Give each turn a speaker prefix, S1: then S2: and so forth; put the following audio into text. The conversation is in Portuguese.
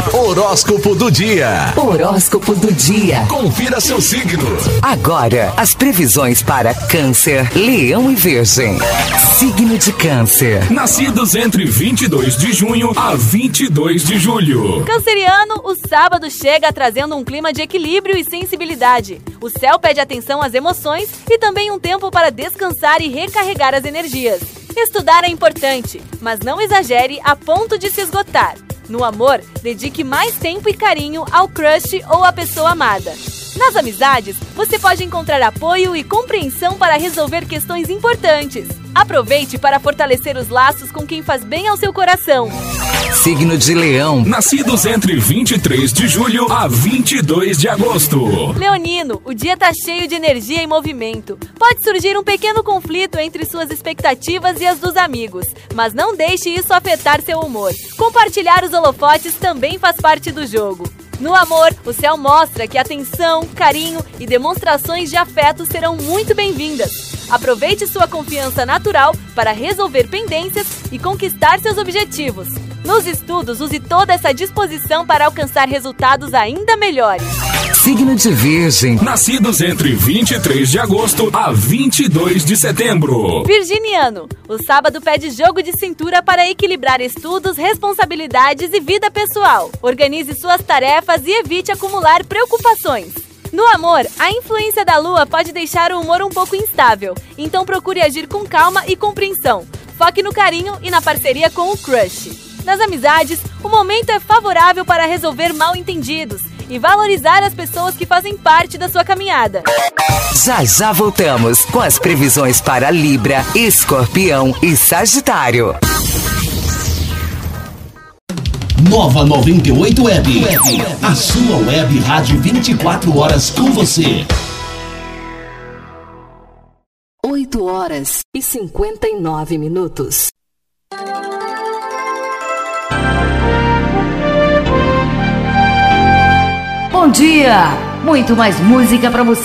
S1: Horóscopo do dia.
S2: Horóscopo do dia.
S1: Confira seu signo.
S2: Agora, as previsões para Câncer, Leão e Virgem. Signo de Câncer.
S3: Nascidos entre 22 de junho a 22 de julho.
S4: Canceriano, o sábado chega trazendo um clima de equilíbrio e sensibilidade. O céu pede atenção às emoções e também um tempo para descansar e recarregar as energias. Estudar é importante, mas não exagere a ponto de se esgotar. No amor, dedique mais tempo e carinho ao crush ou à pessoa amada. Nas amizades, você pode encontrar apoio e compreensão para resolver questões importantes. Aproveite para fortalecer os laços com quem faz bem ao seu coração.
S2: Signo de Leão.
S3: Nascidos entre 23 de julho a 22 de agosto.
S4: Leonino, o dia tá cheio de energia e movimento. Pode surgir um pequeno conflito entre suas expectativas e as dos amigos, mas não deixe isso afetar seu humor. Compartilhar os holofotes também faz parte do jogo. No amor, o céu mostra que atenção, carinho e demonstrações de afeto serão muito bem-vindas. Aproveite sua confiança natural para resolver pendências e conquistar seus objetivos. Nos estudos, use toda essa disposição para alcançar resultados ainda melhores.
S2: Signo de Virgem.
S3: Nascidos entre 23 de agosto a 22 de setembro.
S4: Virginiano, o sábado pede jogo de cintura para equilibrar estudos, responsabilidades e vida pessoal. Organize suas tarefas e evite acumular preocupações. No amor, a influência da lua pode deixar o humor um pouco instável, então procure agir com calma e compreensão. Foque no carinho e na parceria com o crush. Nas amizades, o momento é favorável para resolver mal-entendidos e valorizar as pessoas que fazem parte da sua caminhada.
S2: Já voltamos com as previsões para Libra, Escorpião e Sagitário.
S5: Nova 98 Web. A sua web rádio 24 horas com você.
S6: 8h59.
S7: Bom dia! Muito mais música para você